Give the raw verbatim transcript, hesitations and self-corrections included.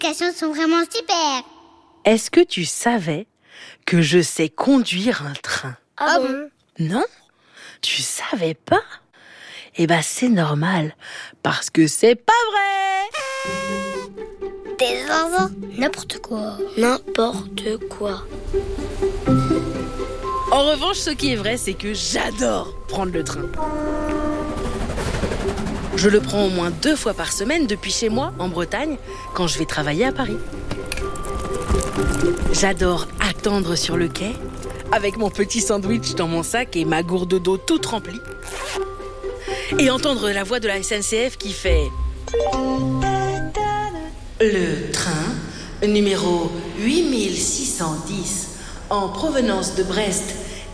explications sont vraiment super. Est-ce que tu savais que je sais conduire un train? Ah bon? Non? Tu savais pas? Eh ben c'est normal, parce que c'est pas vrai! Des enfants? N'importe quoi. N'importe quoi. En revanche, ce qui est vrai, c'est que j'adore prendre le train. Je le prends au moins deux fois par semaine depuis chez moi, en Bretagne, quand je vais travailler à Paris. J'adore attendre sur le quai, avec mon petit sandwich dans mon sac et ma gourde d'eau toute remplie. Et entendre la voix de la S N C F qui fait... Le train numéro huit mille six cent dix en provenance de Brest